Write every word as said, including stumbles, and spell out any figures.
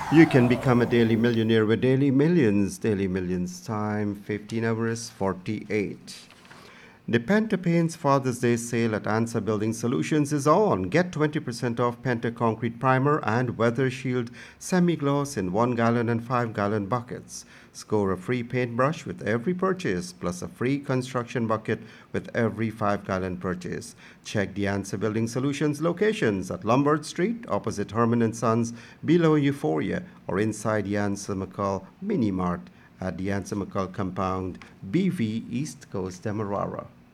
You can become a daily millionaire with Daily Millions. Daily Millions time fifteen hours forty-eight. The Penta Paints Father's Day sale at Answer Building Solutions is on. Get twenty percent off Penta Concrete Primer and Weather Shield Semi-Gloss in one gallon and five gallon buckets. Score a free paintbrush with every purchase, plus a free construction bucket with every five gallon purchase. Check the Answer Building Solutions locations at Lombard Street, opposite Herman and Sons, below Euphoria, or inside the Answer McCall Mini Mart at the Answer McCall compound, B V East Coast, Demerara.